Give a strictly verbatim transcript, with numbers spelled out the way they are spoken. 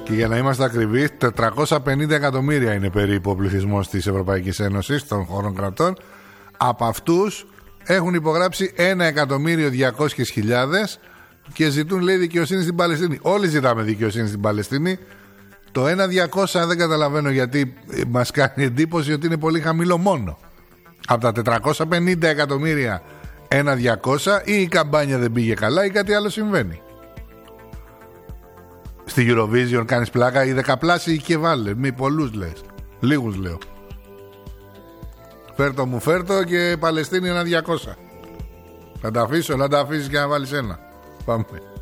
Και για να είμαστε ακριβείς, τετρακόσια πενήντα εκατομμύρια είναι περίπου ο πληθυσμός της Ευρωπαϊκής Ένωσης, των χωρών κρατών. Από αυτούς έχουν υπογράψει ένα εκατομμύριο διακόσιες χιλιάδες και ζητούν, λέει, δικαιοσύνη στην Παλαιστίνη. Όλοι ζητάμε δικαιοσύνη στην Παλαιστίνη. Το ένα διακόσια δεν καταλαβαίνω γιατί μας κάνει εντύπωση ότι είναι πολύ χαμηλό μόνο. Από τα τετρακόσια πενήντα εκατομμύρια, ένα διακόσια, ή η καμπάνια δεν πήγε καλά ή κάτι άλλο συμβαίνει. Στη Eurovision κάνεις πλάκα, οι δεκαπλάσιοι και βάλε. Μη πολλούς λες. Λίγους λέω. Φέρτο μου φέρτο και Παλαιστίνη ένα διακόσια. Θα τα αφήσω, να τα αφήσεις και να βάλεις ένα. Πάμε.